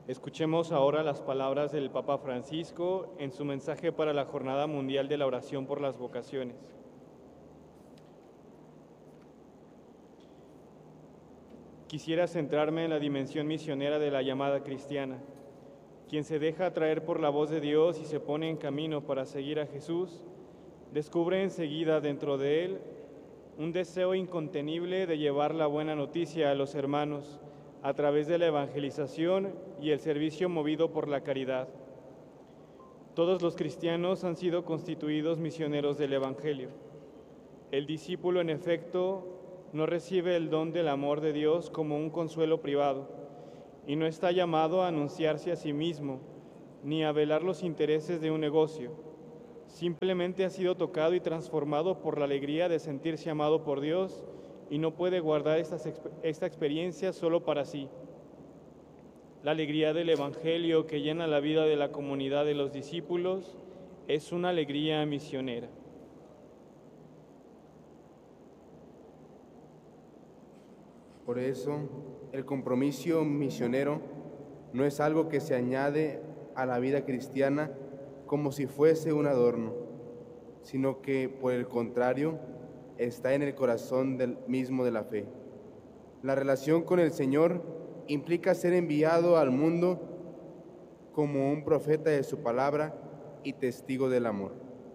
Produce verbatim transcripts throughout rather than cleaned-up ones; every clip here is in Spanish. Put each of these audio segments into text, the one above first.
Escuchemos ahora las palabras del Papa Francisco en su mensaje para la Jornada Mundial de la Oración por las Vocaciones. Quisiera centrarme en la dimensión misionera de la llamada cristiana. Quien se deja atraer por la voz de Dios y se pone en camino para seguir a Jesús, descubre enseguida dentro de él un deseo incontenible de llevar la buena noticia a los hermanos a través de la evangelización y el servicio movido por la caridad. Todos los cristianos han sido constituidos misioneros del Evangelio. El discípulo, en efecto, no recibe el don del amor de Dios como un consuelo privado y no está llamado a anunciarse a sí mismo ni a velar los intereses de un negocio. Simplemente ha sido tocado y transformado por la alegría de sentirse amado por Dios y no puede guardar esta, esta experiencia solo para sí. La alegría del Evangelio que llena la vida de la comunidad de los discípulos es una alegría misionera. Por eso, el compromiso misionero no es algo que se añade a la vida cristiana como si fuese un adorno, sino que, por el contrario, está en el corazón del mismo de la fe. La relación con el Señor implica ser enviado al mundo como un profeta de su palabra y testigo del amor.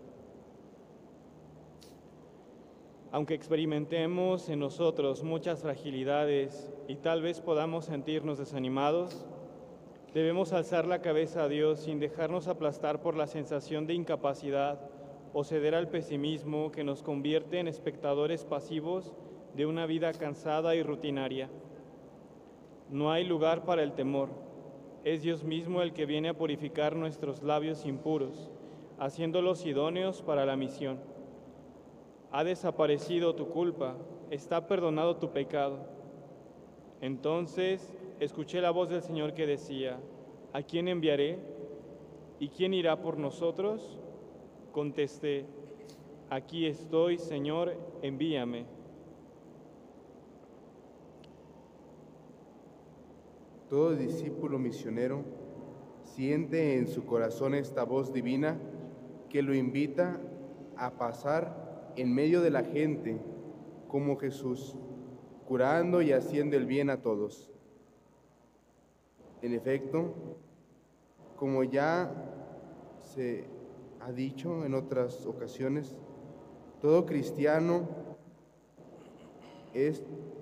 Aunque experimentemos en nosotros muchas fragilidades y tal vez podamos sentirnos desanimados, debemos alzar la cabeza a Dios sin dejarnos aplastar por la sensación de incapacidad o ceder al pesimismo que nos convierte en espectadores pasivos de una vida cansada y rutinaria. No hay lugar para el temor. Es Dios mismo el que viene a purificar nuestros labios impuros, haciéndolos idóneos para la misión. Ha desaparecido tu culpa, está perdonado tu pecado. Entonces escuché la voz del Señor que decía: ¿a quién enviaré? ¿Y quién irá por nosotros? Contesté: aquí estoy, Señor, envíame. Todo discípulo misionero siente en su corazón esta voz divina que lo invita a pasar en medio de la gente como Jesús, curando y haciendo el bien a todos. En efecto, como ya se ha dicho en otras ocasiones, todo cristiano es